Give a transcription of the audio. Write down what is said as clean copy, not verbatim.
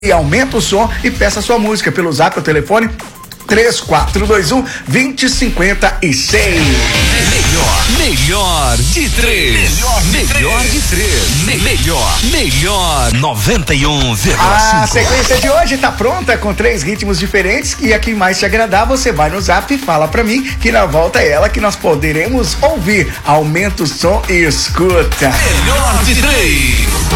E aumenta o som e peça sua música pelo zap ou telefone 3421-2056. Melhor de três. Melhor 91,5. A sequência de hoje tá pronta com 3 ritmos diferentes e a que mais te agradar, você vai no zap e fala pra mim que na volta é ela que nós poderemos ouvir. Aumenta o som e escuta. Melhor de três.